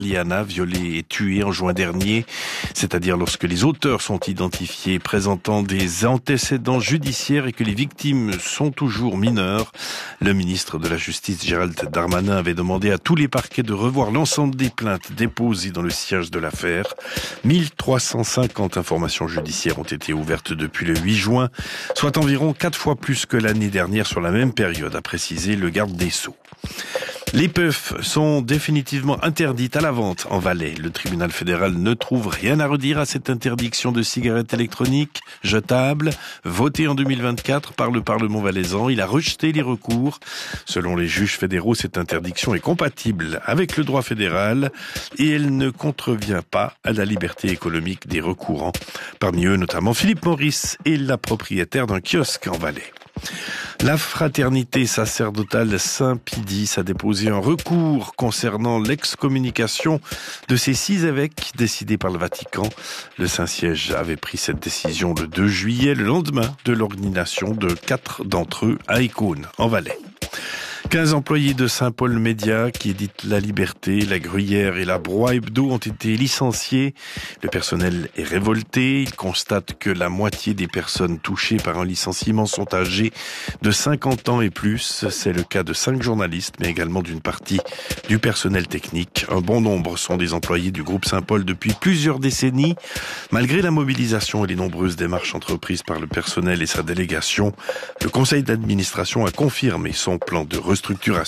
Liana, violée et tuée en juin dernier, c'est-à-dire lorsque les auteurs sont identifiés, présentant des antécédents judiciaires et que les victimes sont toujours mineures. Le ministre de la Justice, Gérald Darmanin, avait demandé à tous les parquets de revoir l'ensemble des plaintes déposées dans le sillage de l'affaire. 1350 informations judiciaires ont été ouvertes depuis le 8 juin, soit environ 4 fois plus que l'année dernière sur la même période, a précisé le garde des Sceaux. Les puffs sont définitivement interdites à la vente en Valais. Le tribunal fédéral ne trouve rien à redire à cette interdiction de cigarettes électroniques jetables, votée en 2024 par le Parlement valaisan. Il a rejeté les recours. Selon les juges fédéraux, cette interdiction est compatible avec le droit fédéral et elle ne contrevient pas à la liberté économique des recourants. Parmi eux, notamment Philippe Maurice est la propriétaire d'un kiosque en Valais. La fraternité sacerdotale Saint-Pidis a déposé un recours concernant l'excommunication de ses 6 évêques décidés par le Vatican. Le Saint-Siège avait pris cette décision le 2 juillet, le lendemain de l'ordination de 4 d'entre eux à Écône, en Valais. 15 employés de Saint-Paul Média, qui éditent La Liberté, La Gruyère et La Broye Hebdo, ont été licenciés. Le personnel est révolté. Il constate que la moitié des personnes touchées par un licenciement sont âgées de 50 ans et plus. C'est le cas de 5 journalistes, mais également d'une partie du personnel technique. Un bon nombre sont des employés du groupe Saint-Paul depuis plusieurs décennies. Malgré la mobilisation et les nombreuses démarches entreprises par le personnel et sa délégation, le conseil d'administration a confirmé son plan de restructuration.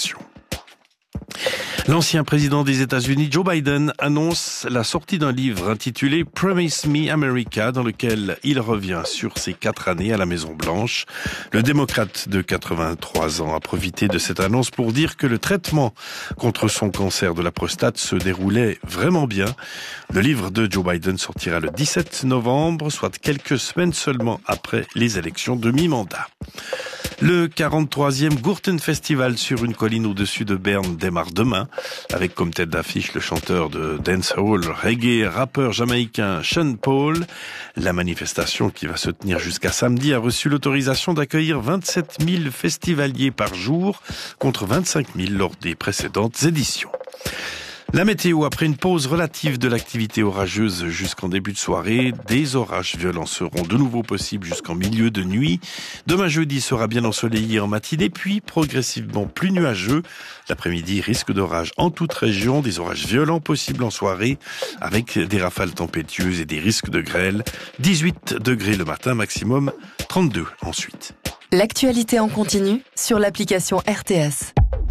L'ancien président des États-Unis, Joe Biden, annonce la sortie d'un livre intitulé Promise Me America, dans lequel il revient sur ses 4 années à la Maison-Blanche. Le démocrate de 83 ans a profité de cette annonce pour dire que le traitement contre son cancer de la prostate se déroulait vraiment bien. Le livre de Joe Biden sortira le 17 novembre, soit quelques semaines seulement après les élections de mi-mandat. Le 43e Gurten Festival sur une colline au-dessus de Berne démarre demain, avec comme tête d'affiche le chanteur de dancehall, reggae, rappeur jamaïcain Sean Paul. La manifestation, qui va se tenir jusqu'à samedi, a reçu l'autorisation d'accueillir 27 000 festivaliers par jour, contre 25 000 lors des précédentes éditions. La météo, après une pause relative de l'activité orageuse jusqu'en début de soirée, des orages violents seront de nouveau possibles jusqu'en milieu de nuit. Demain jeudi sera bien ensoleillé en matinée, puis progressivement plus nuageux. L'après-midi, risque d'orage en toute région, des orages violents possibles en soirée, avec des rafales tempétueuses et des risques de grêle. 18 degrés le matin, maximum 32 ensuite. L'actualité en continu sur l'application RTS.